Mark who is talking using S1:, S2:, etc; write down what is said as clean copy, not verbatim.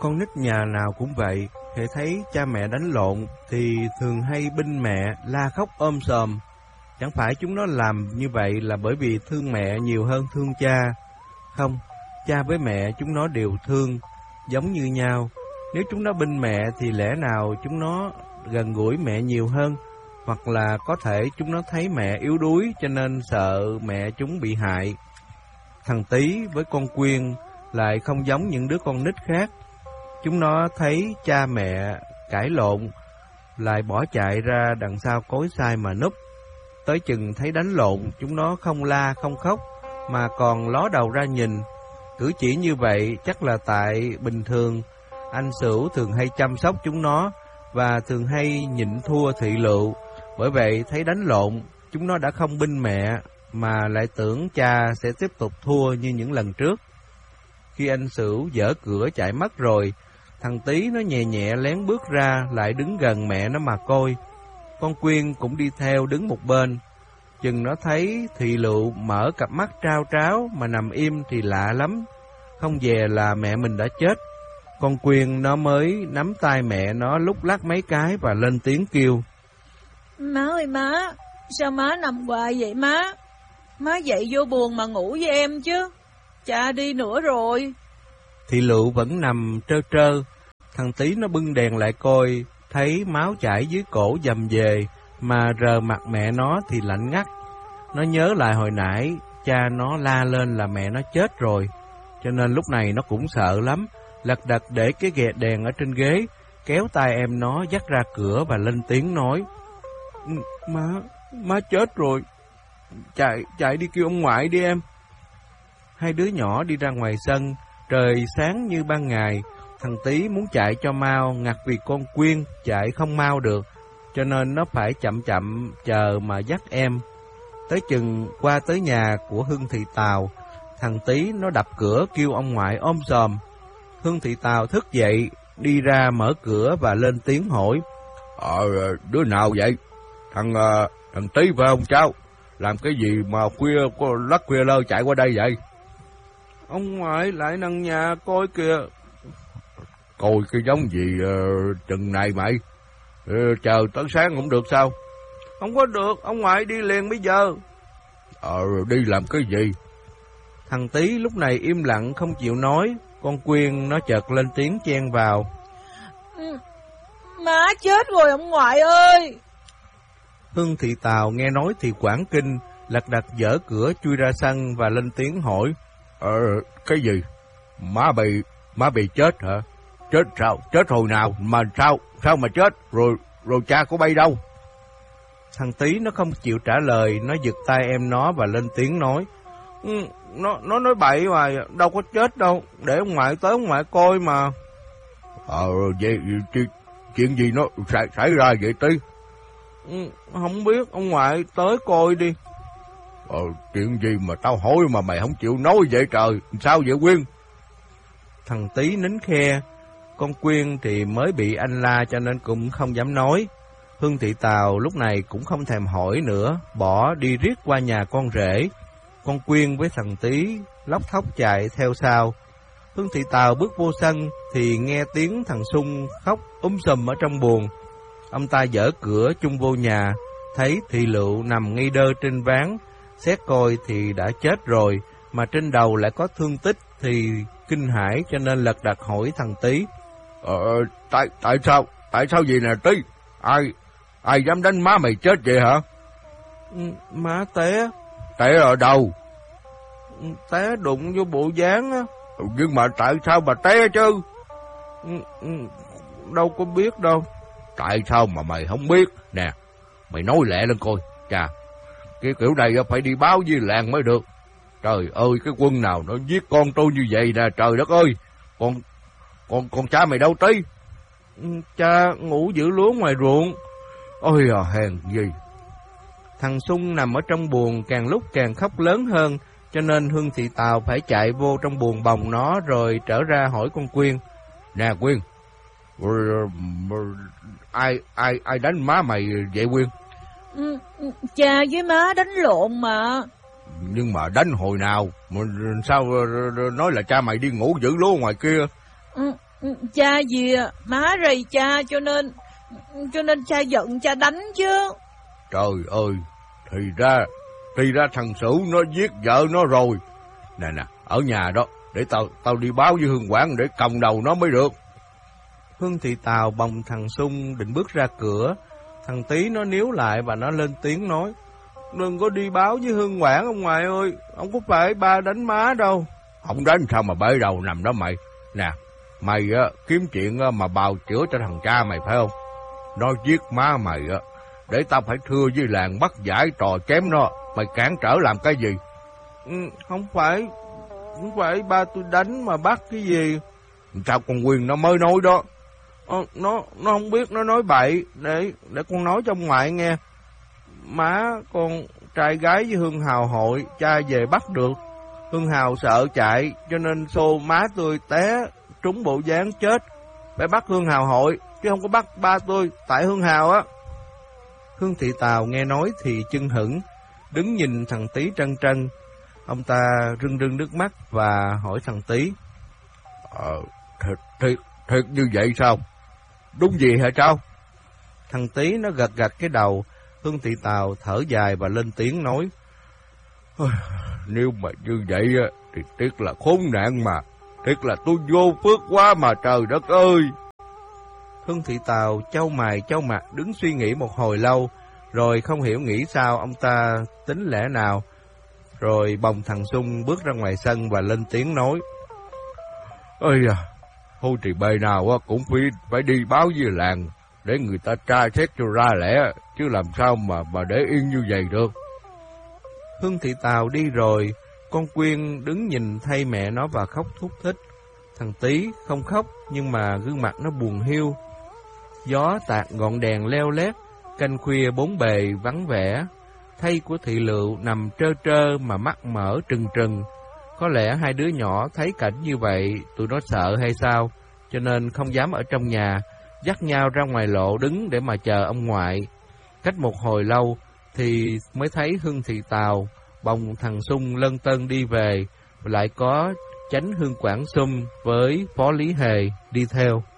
S1: Con nít nhà nào cũng vậy, hễ thấy cha mẹ đánh lộn thì thường hay binh mẹ, la khóc ôm sòm. Chẳng phải chúng nó làm như vậy là bởi vì thương mẹ nhiều hơn thương cha. Không, cha với mẹ chúng nó đều thương, giống như nhau. Nếu chúng nó binh mẹ thì lẽ nào chúng nó gần gũi mẹ nhiều hơn, hoặc là có thể chúng nó thấy mẹ yếu đuối cho nên sợ mẹ chúng bị hại. Thằng Tí với con Quyên lại không giống những đứa con nít khác. Chúng nó thấy cha mẹ cãi lộn, lại bỏ chạy ra đằng sau cối xay mà núp. Tới chừng thấy đánh lộn, chúng nó không la không khóc, mà còn ló đầu ra nhìn. Cử chỉ như vậy chắc là tại bình thường anh Sửu thường hay chăm sóc chúng nó, và thường hay nhịn thua thị lựu. Bởi vậy thấy đánh lộn, chúng nó đã không binh mẹ, mà lại tưởng cha sẽ tiếp tục thua như những lần trước. Khi anh Sửu dở cửa chạy mất rồi, thằng Tí nó nhẹ nhẹ lén bước ra, lại đứng gần mẹ nó mà coi. Con Quyên cũng đi theo đứng một bên. Chừng nó thấy thị lựu mở cặp mắt trao tráo mà nằm im thì lạ lắm, không dè là mẹ mình đã chết. Con Quyên nó mới nắm tay mẹ nó lúc lắc mấy cái và lên tiếng kêu:
S2: Má ơi má, sao má nằm hoài vậy má? Má dậy vô buồn mà ngủ với em chứ. Cha đi nữa rồi.
S1: Thị lựu vẫn nằm trơ trơ. Thằng Tí nó bưng đèn lại coi, thấy máu chảy dưới cổ dầm về, mà rờ mặt mẹ nó thì lạnh ngắt. Nó nhớ lại hồi nãy cha nó la lên là mẹ nó chết rồi, cho nên lúc này nó cũng sợ lắm, lật đật để cái ghẹ đèn ở trên ghế, kéo tay em nó dắt ra cửa và lên tiếng nói: Má chết rồi, chạy đi kêu ông ngoại đi em. Hai đứa nhỏ đi ra ngoài sân, trời sáng như ban ngày. Thằng Tí muốn chạy cho mau, ngặt vì con Quyên chạy không mau được, cho nên nó phải chậm chậm chờ mà dắt em. Tới chừng qua tới nhà của Hưng Thị Tào, thằng Tí nó đập cửa kêu ông ngoại ôm sòm. Hưng Thị Tào thức dậy, đi ra mở cửa và lên tiếng hỏi:
S3: Đứa nào vậy? Thằng Tí phải không cháu? Làm cái gì mà lắc khuya lơ chạy qua đây vậy?
S1: Ông ngoại lại nằng nhà coi kìa.
S3: Coi cái giống gì chừng này mày? Chờ tới sáng không được sao?
S1: Không có được, ông ngoại đi liền bây giờ.
S3: Đi làm cái gì?
S1: Thằng Tí lúc này im lặng không chịu nói. Con Quyên nó chợt lên tiếng chen vào:
S2: Má chết rồi ông ngoại ơi.
S1: Hưng Thị Tào nghe nói thì quảng kinh, lật đật dở cửa chui ra sân và lên tiếng hỏi:
S3: Cái gì? Má bị chết hả? Chết sao? Chết hồi nào mà sao mà chết? Rồi cha của bay đâu?
S1: Thằng Tí nó không chịu trả lời, nó giật tay em nó và lên tiếng nói: Nó nói bậy mà, đâu có chết đâu, để ông ngoại tới ông ngoại coi mà.
S3: Vậy chuyện gì nó xảy ra vậy Tí?
S1: Không biết, ông ngoại tới coi đi.
S3: Chuyện gì mà tao hỏi mà mày không chịu nói vậy trời? Sao vậy Quyên?
S1: Thằng Tí nín khe. Con Quyên thì mới bị anh la cho nên cũng không dám nói. Hưng Thị Tào lúc này cũng không thèm hỏi nữa, bỏ đi riết qua nhà con rể. Con Quyên với thằng Tí lóc thóc chạy theo sau. Hưng Thị Tào bước vô sân thì nghe tiếng thằng Sung khóc sùm ở trong buồng. Ông ta dở cửa chung vô nhà, thấy thị lựu nằm ngay đơ trên ván. Xét coi thì đã chết rồi, mà trên đầu lại có thương tích thì kinh hãi, cho nên lật đật hỏi thằng Tí:
S3: Tại sao gì nè Tí? Ai dám đánh má mày chết vậy hả?
S1: Má té.
S3: Té ở đâu?
S1: Té đụng vô bộ dáng á.
S3: Nhưng mà tại sao mà té chứ?
S1: Đâu có biết đâu.
S3: Tại sao mà mày không biết? Nè, mày nói lẹ lên coi. Chà, cái kiểu này phải đi báo với làng mới được. Trời ơi, cái quân nào nó giết con tôi như vậy nè, trời đất ơi. Con cha mày đâu Tí?
S1: Cha ngủ giữ lúa ngoài ruộng.
S3: Ôi hèn gì.
S1: Thằng Sung nằm ở trong buồng càng lúc càng khóc lớn hơn, cho nên Hưng Thị Tào phải chạy vô trong buồng bồng nó rồi trở ra hỏi con Quyên:
S3: Nè Quyên, ai đánh má mày vậy Quyên?
S2: Cha với má đánh lộn mà.
S3: Nhưng mà đánh hồi nào? Sao nói là cha mày đi ngủ giữ lúa ngoài kia?
S2: Cha gì à, má rầy cha cho nên cha giận cha đánh chứ.
S3: Trời ơi, thì ra thằng Sửu nó giết vợ nó rồi. Nè, ở nhà đó, để tao đi báo với Hương Quảng để còng đầu nó mới được.
S1: Hương Thị Tào bồng thằng Sung định bước ra cửa. Thằng Tí nó níu lại và nó lên tiếng nói: Đừng có đi báo với Hương Quảng ông ngoại ơi, không có phải ba đánh má đâu.
S3: Không đánh sao mà bể đầu nằm đó mày. Nè, mày kiếm chuyện mà bào chữa cho thằng cha mày phải không? Nó giết má mày để tao phải thưa với làng bắt giải trò chém nó. Mày cản trở làm cái gì?
S1: Không phải ba tôi đánh mà bắt cái gì.
S3: Sao con Quyên nó mới nói đó?
S1: Nó không biết, nó nói bậy. Để con nói cho ông ngoại nghe. Má con trai gái với Hương Hào hội, cha về bắt được. Hương Hào sợ chạy cho nên xô má tôi té trúng bộ dáng chết. Phải bắt Hương Hào hội chứ không có bắt ba tôi tại Hương Hào á. Hương Thị Tào nghe nói thì chưng hửng, đứng nhìn thằng Tí trân trân. Ông ta rưng rưng nước mắt và hỏi thằng Tí:
S3: Thiệt như vậy sao? Đúng gì hả cháu?
S1: Thằng Tí nó gật cái đầu. Hương Thị Tào thở dài và lên tiếng nói:
S3: Nếu mà như vậy thì tiếc là khốn nạn mà. Tiếc là tôi vô phước quá mà trời đất ơi.
S1: Hương Thị Tào chau mày chau mặt đứng suy nghĩ một hồi lâu, rồi không hiểu nghĩ sao ông ta tính lẽ nào, rồi bồng thằng Sung bước ra ngoài sân và lên tiếng nói:
S3: Ơi à, thôi thì bề nào cũng phải đi báo với làng để người ta tra xét cho ra lẽ, chứ làm sao mà để yên như vậy được.
S1: Hương Thị Tào đi rồi, con Quyên đứng nhìn thay mẹ nó và khóc thút thít. Thằng Tí không khóc nhưng mà gương mặt nó buồn hiu. Gió tạt ngọn đèn leo lét, canh khuya bốn bề vắng vẻ. Thây của Thị Lựu nằm trơ trơ mà mắt mở trừng trừng. Có lẽ hai đứa nhỏ thấy cảnh như vậy, tụi nó sợ hay sao, cho nên không dám ở trong nhà, dắt nhau ra ngoài lộ đứng để mà chờ ông ngoại. Cách một hồi lâu thì mới thấy Hương Thị Tào bồng thằng Sung lân tân đi về, lại có Chánh Hương Quảng Sum với Phó Lý Hề đi theo.